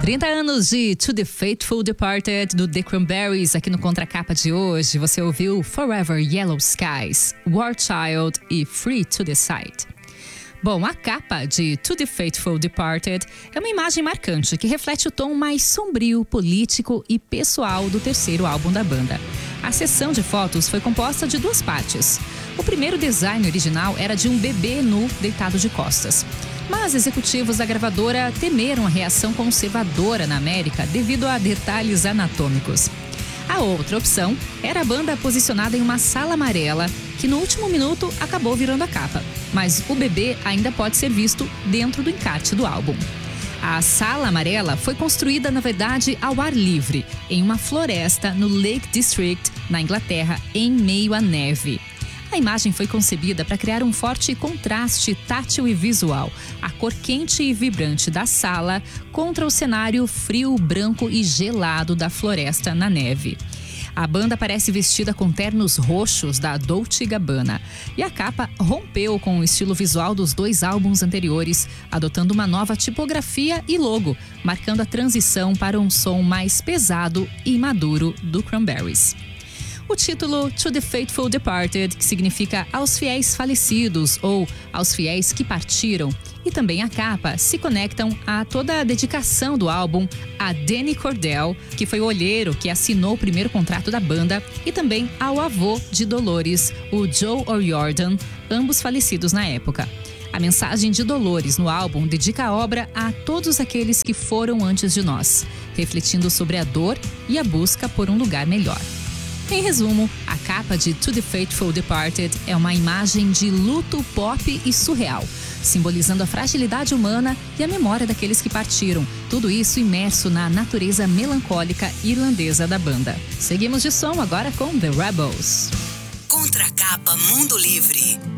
30 anos de To the Faithful Departed, do The Cranberries, aqui no Contracapa de hoje. Você ouviu Forever Yellow Skies, War Child e Free to Decide. Bom, a capa de To the Faithful Departed é uma imagem marcante que reflete o tom mais sombrio, político e pessoal do terceiro álbum da banda. A sessão de fotos foi composta de duas partes. O primeiro design original era de um bebê nu deitado de costas. Mas executivos da gravadora temeram a reação conservadora na América devido a detalhes anatômicos. A outra opção era a banda posicionada em uma sala amarela, que no último minuto acabou virando a capa. Mas o bebê ainda pode ser visto dentro do encarte do álbum. A sala amarela foi construída, na verdade, ao ar livre, em uma floresta no Lake District, na Inglaterra, em meio à neve. A imagem foi concebida para criar um forte contraste tátil e visual, a cor quente e vibrante da sala contra o cenário frio, branco e gelado da floresta na neve. A banda aparece vestida com ternos roxos da Dolce & Gabbana e a capa rompeu com o estilo visual dos dois álbuns anteriores, adotando uma nova tipografia e logo, marcando a transição para um som mais pesado e maduro do Cranberries. O título To the Faithful Departed, que significa aos fiéis falecidos ou aos fiéis que partiram, e também a capa se conectam a toda a dedicação do álbum a Danny Cordell, que foi o olheiro que assinou o primeiro contrato da banda, e também ao avô de Dolores, o Joe O'Riordan, ambos falecidos na época. A mensagem de Dolores no álbum dedica a obra a todos aqueles que foram antes de nós, refletindo sobre a dor e a busca por um lugar melhor. Em resumo, a capa de To the Faithful Departed é uma imagem de luto pop e surreal, simbolizando a fragilidade humana e a memória daqueles que partiram, tudo isso imerso na natureza melancólica irlandesa da banda. Seguimos de som agora com The Rebels. Contracapa Mundo Livre.